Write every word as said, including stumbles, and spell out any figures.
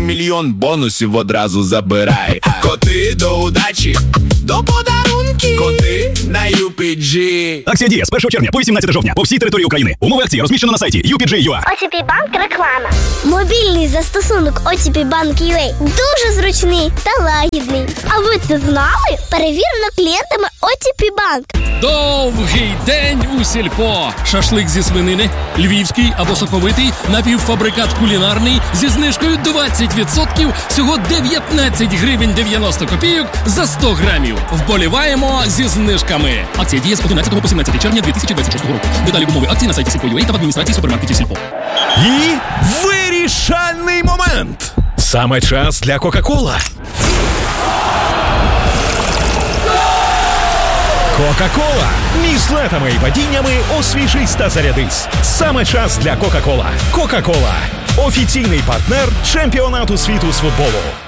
мільйон бонусів одразу забирай. Коти до удачі, до подарунки. Коти на ю пі джі. Акція діє з першого червня по вісімнадцяте жовтня по всій території України. Умови акції розміщено на сайті ю пі джі крапка ю а. о ті пі Банк реклама. Мобільний застосунок о ті пі Банк ю а дуже зручний та лагідний. А ви це знали? Перевірено клієнтами о ті пі Банк. Довгий день у сільпо. Шашлик зі свинини, львівський або соковитий, напівфабрикат кулінарний зі знижкою двадцять відсотків, всього дев'ятнадцять гривень дев'яносто копійок за сто грамів. Вболіваємо зі знижками. Акція діє з одинадцятого по сімнадцяте червня дві тисячі двадцять шостого року. Деталі умови акції на сайті сільпо крапка ю а та в адміністрації супермаркетів сільпо. І вирішальний момент. Саме час для Кока-Кола. Кока-Кола. Між злетами і падіннями освіжись та зарядись. Саме час для Кока-Кола. Кока-Кола. Офіційний партнер чемпіонату світу з футболу.